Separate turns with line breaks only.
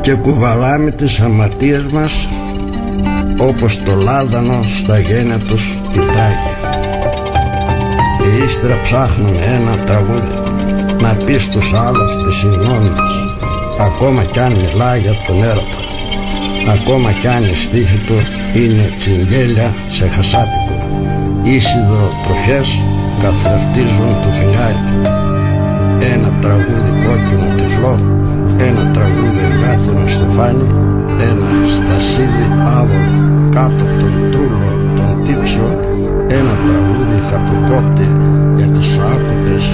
και κουβαλάμε τις αμαρτίες μας όπως το λάδανο στα γένια τους οι τράγοι. Και ύστερα ψάχνουμε ένα τραγούδι να πει στους άλλους τη συγγνώμη μας, ακόμα κι αν μιλάει για τον έρωτα, ακόμα κι αν η στίχη του είναι τσιγκέλια σε χασάπικο ή σιδηροτροχές που καθρεφτίζουν το φεγγάρι. Ένα τραγούδι κόκκινο τυφλό, ένα τραγούδι εγκάθινο στεφάνι, ένα στασίδι άβολο κάτω από τον τρούλο των τύψεων, ένα τραγούδι χαπροκόπτη για τις άκουπες